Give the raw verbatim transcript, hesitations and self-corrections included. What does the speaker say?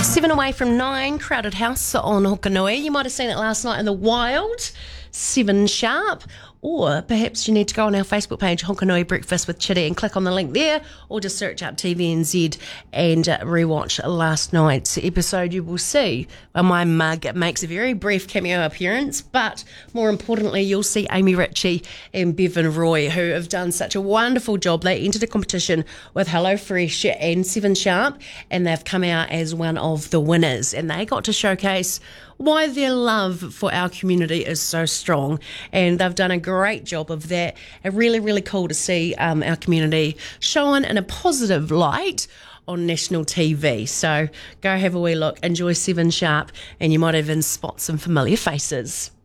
Seven away from nine, Crowded House on Hokanui. You might have seen it last night in the wild, seven sharp. Or perhaps you need to go on our Facebook page, Hokanui Breakfast with Chitty, and click on the link there, or just search up T V N Z and uh, rewatch last night's episode. You will see uh, my mug makes a very brief cameo appearance, but more importantly, you'll see Amy Ritchie and Bevan Roy, who have done such a wonderful job. They entered a competition with HelloFresh and Seven Sharp, and they've come out as one of the winners, and they got to showcase why their love for our community is so strong, and they've done a great job of that. And really, really cool to see um, our community shown in a positive light on national T V. So go have a wee look, enjoy Seven Sharp, and you might even spot some familiar faces.